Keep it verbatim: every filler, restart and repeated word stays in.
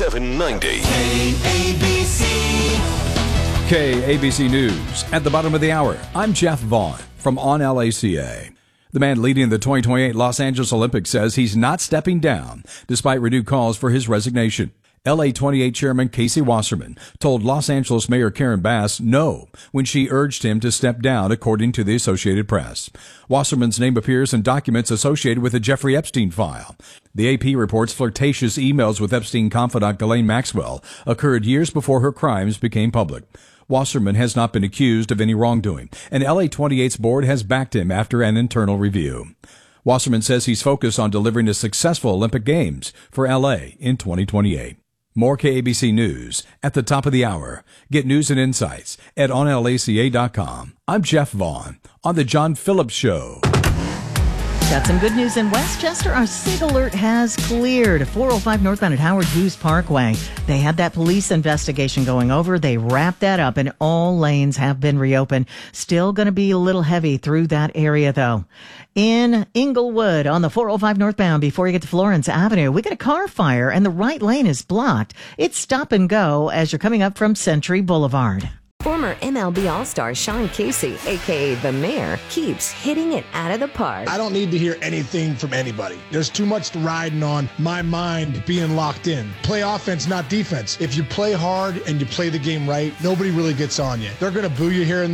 seven ninety. K A B C. K A B C News. At the bottom of the hour, I'm Jeff Vaughn from On L A C A. The man leading the twenty twenty-eight Los Angeles Olympics says he's not stepping down despite renewed calls for his resignation. L A twenty-eight Chairman Casey Wasserman told Los Angeles Mayor Karen Bass no when she urged him to step down, according to the Associated Press. Wasserman's name appears in documents associated with the Jeffrey Epstein file. The A P reports flirtatious emails with Epstein confidant Ghislaine Maxwell occurred years before her crimes became public. Wasserman has not been accused of any wrongdoing, and L A twenty-eight's board has backed him after an internal review. Wasserman says he's focused on delivering a successful Olympic Games for L A in twenty twenty-eight. More K A B C News at the top of the hour. Get news and insights at on L A C A dot com. I'm Jeff Vaughn on The John Phillips Show. Got some good news in Westchester. Our SIG alert has cleared four oh five northbound at Howard Hughes Parkway. They had that police investigation going over. They wrapped that up and all lanes have been reopened. Still going to be a little heavy through that area, though. In Inglewood on the four oh five northbound before you get to Florence Avenue, we got a car fire and the right lane is blocked. It's stop and go as you're coming up from Century Boulevard. Former M L B All-Star Sean Casey, a k a. The Mayor, keeps hitting it out of the park. I don't need to hear anything from anybody. There's too much riding on my mind being locked in. Play offense, not defense. If you play hard and you play the game right, nobody really gets on you. They're going to boo you here and